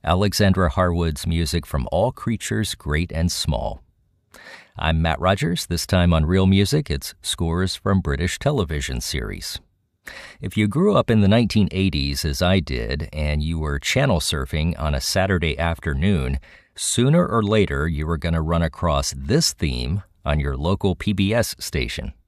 Alexandra Harwood's music from all creatures great and small. I'm Matt Rogers. This time on Real Music, it's scores from British television series. If you grew up in the 1980s as I did, and you were channel surfing on a Saturday afternoon, sooner or later you were going to run across this theme on your local PBS station.